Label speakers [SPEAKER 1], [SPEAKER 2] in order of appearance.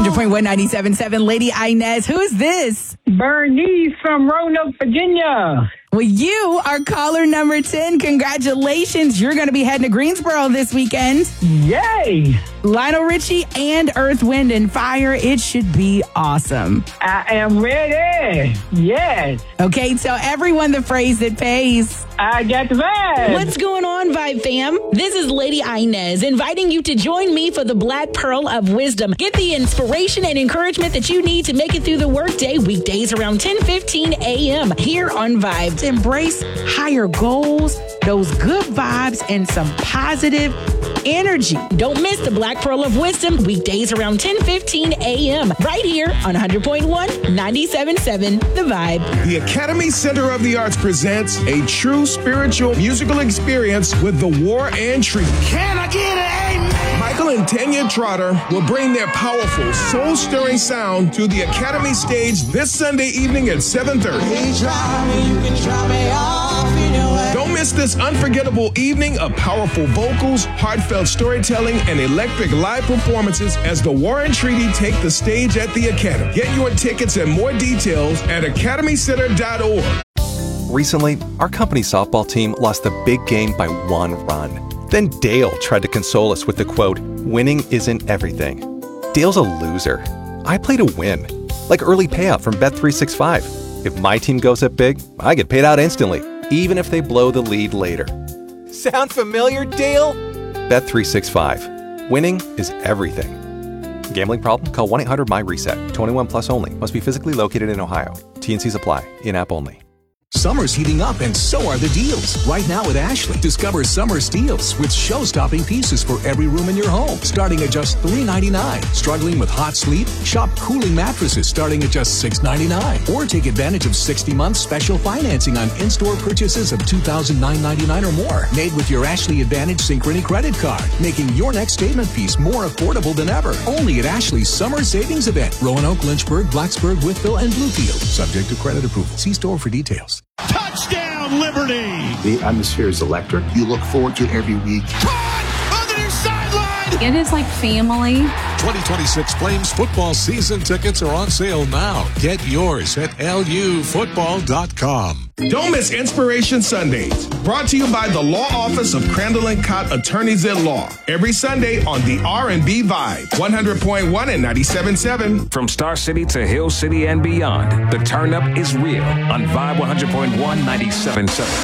[SPEAKER 1] 100.1 97.7. Lady Inez, who is this?
[SPEAKER 2] Bernice from Roanoke, Virginia.
[SPEAKER 1] Well, you are caller number 10. Congratulations. You're going to be heading to Greensboro this weekend.
[SPEAKER 2] Yay!
[SPEAKER 1] Lionel Richie and Earth, Wind, and Fire. It should be awesome.
[SPEAKER 2] I am ready. Yes.
[SPEAKER 1] Okay, tell everyone the phrase that pays.
[SPEAKER 2] I got the vibe.
[SPEAKER 1] What's going on, Vibe fam? This is Lady Inez inviting you to join me for the Black Pearl of Wisdom. Get the inspiration and encouragement that you need to make it through the workday weekdays around 10:15 a.m. here on Vibe. To embrace higher goals, those good vibes, and some positive energy. Don't miss the Black Pearl of Wisdom weekdays around 10:15 a.m. right here on 100.1 97.7 The Vibe.
[SPEAKER 3] The Academy Center of the Arts presents a true spiritual musical experience with the War and Treaty.
[SPEAKER 4] Can I get an amen?
[SPEAKER 3] Michael and Tanya Trotter will bring their powerful, soul-stirring sound to the Academy stage this Sunday evening at 7:30. Don't miss this unforgettable evening of powerful vocals, heartfelt storytelling, and electric live performances as the War and Treaty take the stage at the Academy. Get your tickets and more details at academycenter.org.
[SPEAKER 5] Recently, our company softball team lost the big game by 1 run. Then Dale tried to console us with the quote, "Winning isn't everything." Dale's a loser. I play to win, like early payout from Bet365. If my team goes up big, I get paid out instantly, even if they blow the lead later. Sound familiar, Dale? Bet365. Winning is everything. Gambling problem? Call 1-800-MY-RESET. 21 plus only. Must be physically located in Ohio. T&Cs apply. In-app only.
[SPEAKER 6] Summer's heating up, and so are the deals. Right now at Ashley, discover summer's deals with show-stopping pieces for every room in your home, starting at just $3.99. Struggling with hot sleep? Shop cooling mattresses starting at just $6.99. Or take advantage of 60-month special financing on in-store purchases of $2,999 or more. Made with your Ashley Advantage Synchrony credit card, making your next statement piece more affordable than ever. Only at Ashley's Summer Savings Event. Roanoke, Lynchburg, Blacksburg, Wytheville, and Bluefield. Subject to credit approval. See store for details.
[SPEAKER 4] Touchdown, Liberty!
[SPEAKER 7] The atmosphere is electric. You look forward to it every week.
[SPEAKER 4] Caught on the near sideline!
[SPEAKER 8] It is like family.
[SPEAKER 9] 2026 Flames football season tickets are on sale now. Get yours at lufootball.com.
[SPEAKER 3] Don't miss Inspiration Sundays, brought to you by the Law Office of Crandall & Cott Attorneys at Law. Every Sunday on the R&B Vibe, 100.1 and 97.7.
[SPEAKER 10] From Star City to Hill City and beyond, the turn up is real on Vibe 100.1 97.7.